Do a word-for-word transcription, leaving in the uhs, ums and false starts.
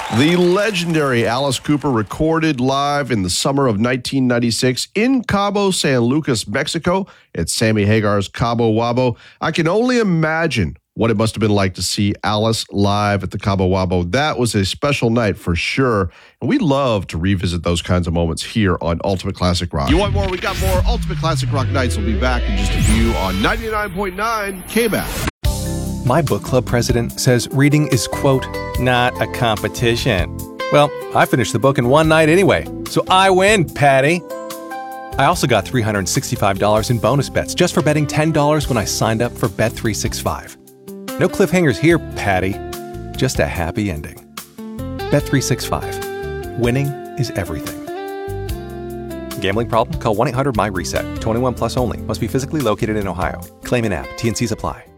The legendary Alice Cooper recorded live in the summer of nineteen ninety-six in Cabo San Lucas, Mexico at Sammy Hagar's Cabo Wabo. I can only imagine what it must have been like to see Alice live at the Cabo Wabo. That was a special night for sure. And we love to revisit those kinds of moments here on Ultimate Classic Rock. You want more? We got more. Ultimate Classic Rock Nights will be back in just a few on ninety-nine point nine K B A C. My book club president says reading is, quote, not a competition. Well, I finished the book in one night anyway, so I win, Patty. I also got three hundred sixty-five dollars in bonus bets just for betting ten dollars when I signed up for Bet three sixty-five. No cliffhangers here, Patty. Just a happy ending. Bet three sixty-five. Winning is everything. Gambling problem? Call one eight hundred M Y RESET. twenty-one plus only. Must be physically located in Ohio. Claim in app. T and Cs apply.